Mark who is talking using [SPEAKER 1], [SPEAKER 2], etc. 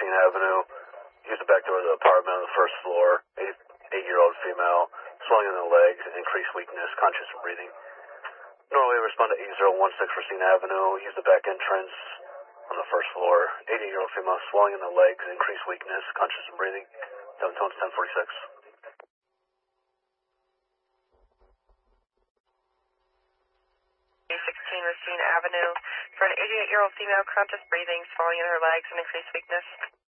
[SPEAKER 1] Racine Avenue. Use the back door of the apartment on the first floor. Eight-year-old female, swelling in the legs, increased weakness, conscious of breathing. Normally respond to 8016 Racine Avenue. Use the back entrance on the first floor. 80-year-old female, swelling in the legs, increased weakness, conscious of breathing. 7 tones 1046.
[SPEAKER 2] 16 Racine Avenue for an 88-year-old female, conscious breathing, swelling in her legs, and increased weakness.